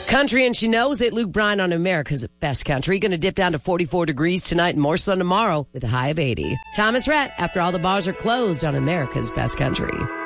Country, and she knows it. Luke Bryan on America's Best Country. Going to dip down to 44 degrees tonight and more sun tomorrow with a high of 80. Thomas Rhett, after all the bars are closed on America's Best Country.